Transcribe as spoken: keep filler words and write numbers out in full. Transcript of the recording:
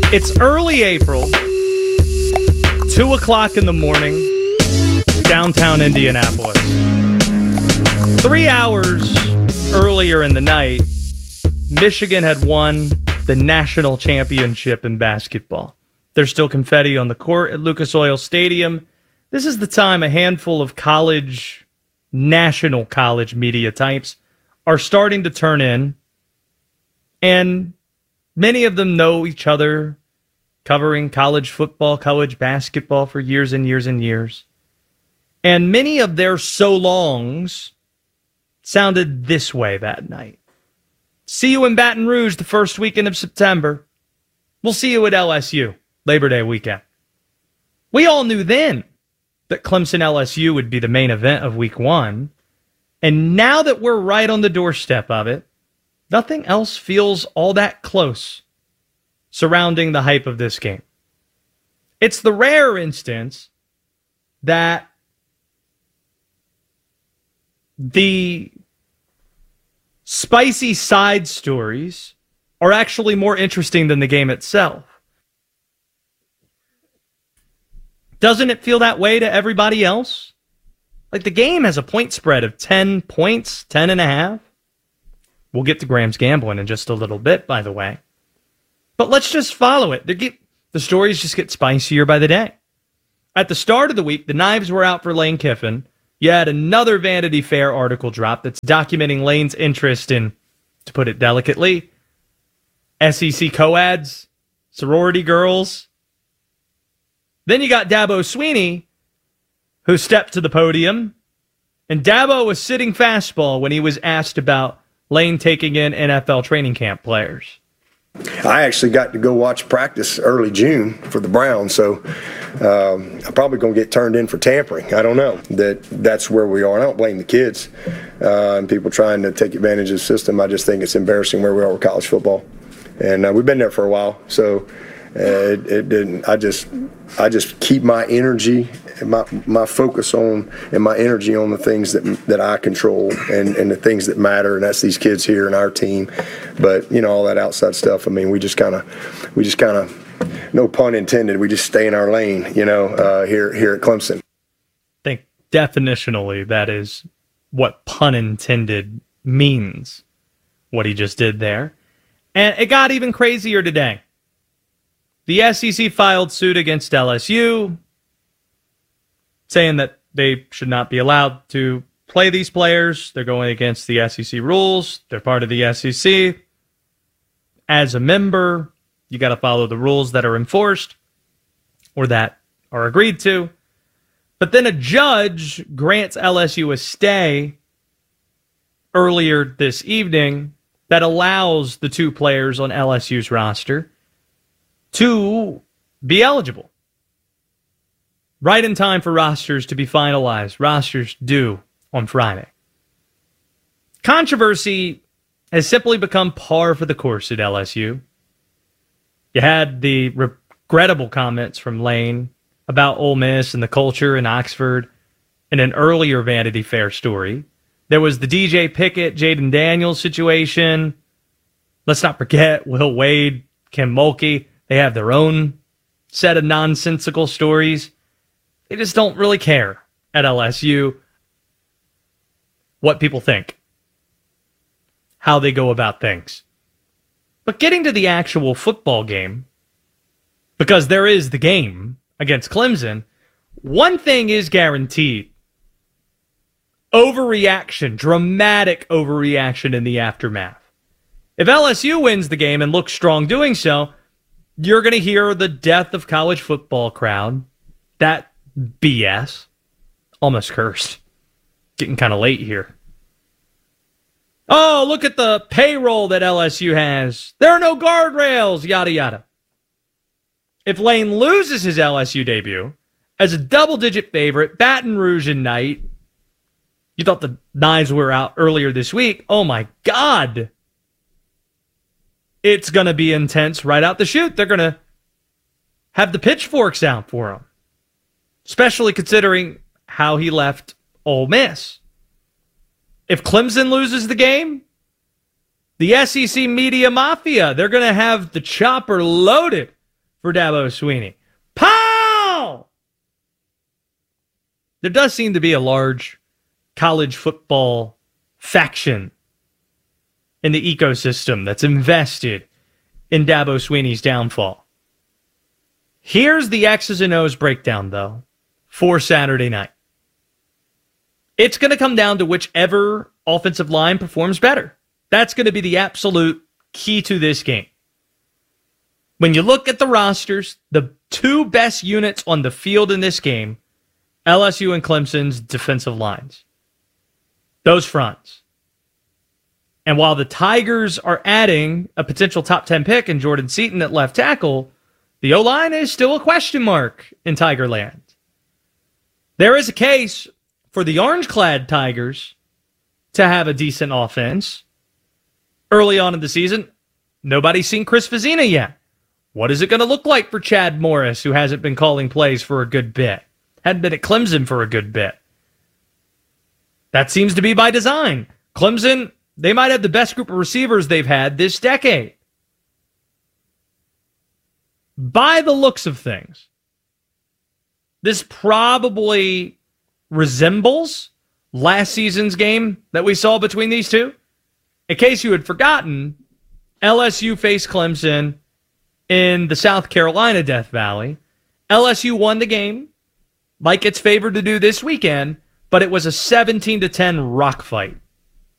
It's early April, two o'clock in the morning, downtown Indianapolis. Three hours earlier in the night, Michigan had won the national championship in basketball. There's still confetti on the court at Lucas Oil Stadium. This is the time a handful of college, national college media types are starting to turn in, and many of them know each other, covering college football, college basketball for years and years and years. And many of their so-longs sounded this way that night. See you in Baton Rouge the first weekend of September. We'll see you at L S U Labor Day weekend. We all knew then that Clemson L S U would be the main event of week one. And now that we're right on the doorstep of it, nothing else feels all that close surrounding the hype of this game. It's the rare instance that the spicy side stories are actually more interesting than the game itself. Doesn't it feel that way to everybody else? Like, the game has a point spread of ten points, ten and a half. We'll get to Graham's gambling in just a little bit, by the way. But let's just follow it. Get, the stories just get spicier by the day. At the start of the week, the knives were out for Lane Kiffin. You had another Vanity Fair article drop that's documenting Lane's interest in, to put it delicately, S E C co-eds, sorority girls. Then you got Dabo Swinney, who stepped to the podium, and Dabo was sitting fastball when he was asked about Lane taking in N F L training camp players. I actually got to go watch practice early June for the Browns, so um, I'm probably going to get turned in for tampering. I don't know. That That's where we are. And I don't blame the kids uh, and people trying to take advantage of the system. I just think it's embarrassing where we are with college football. And uh, we've been there for a while, so uh, it, it didn't. I just, I just keep my energy, my my focus on, and my energy on the things that that I control and, and the things that matter, and that's these kids here and our team. But you know, all that outside stuff. I mean, we just kind of, we just kind of, no pun intended. We just stay in our lane, you know, uh, here here at Clemson. I think definitionally that is what pun intended means. What he just did there, and it got even crazier today. The S E C filed suit against L S U, saying that they should not be allowed to play these players. They're going against the S E C rules. They're part of the S E C. As a member, you got to follow the rules that are enforced or that are agreed to. But then a judge grants L S U a stay earlier this evening that allows the two players on L S U's roster to be eligible. Right in time for rosters to be finalized. Rosters due on Friday. Controversy has simply become par for the course at L S U. You had the regrettable comments from Lane about Ole Miss and the culture in Oxford in an earlier Vanity Fair story. There was the D J Pickett, Jaden Daniels situation. Let's not forget Will Wade, Kim Mulkey. They have their own set of nonsensical stories. They just don't really care at L S U what people think, how they go about things. But getting to the actual football game, because there is the game against Clemson, one thing is guaranteed. Overreaction, dramatic overreaction in the aftermath. If L S U wins the game and looks strong doing so, you're going to hear the death of college football crowd. That B S. Almost cursed. Getting kind of late here. Oh, look at the payroll that L S U has. There are no guardrails, yada, yada. If Lane loses his L S U debut as a double-digit favorite, Baton Rouge and night, you thought the knives were out earlier this week. Oh, my God. It's going to be intense right out the chute. They're going to have the pitchforks out for him, especially considering how he left Ole Miss. If Clemson loses the game, the S E C media mafia, they're going to have the chopper loaded for Dabo Swinney. Pow! There does seem to be a large college football faction in the ecosystem that's invested in Dabo Swinney's downfall. Here's the X's and O's breakdown, though, for Saturday night. It's going to come down to whichever offensive line performs better. That's going to be the absolute key to this game. When you look at the rosters, the two best units on the field in this game, L S U and Clemson's defensive lines. Those fronts. And while the Tigers are adding a potential top ten pick in Jordan Seaton at left tackle, the O-line is still a question mark in Tigerland. There is a case for the orange-clad Tigers to have a decent offense. Early on in the season, nobody's seen Chris Vizina yet. What is it going to look like for Chad Morris, who hasn't been calling plays for a good bit? Hadn't been at Clemson for a good bit. That seems to be by design. Clemson, they might have the best group of receivers they've had this decade. By the looks of things, this probably resembles last season's game that we saw between these two. In case you had forgotten, L S U faced Clemson in the South Carolina Death Valley. L S U won the game, like it's favored to do this weekend, but it was a seventeen to ten rock fight.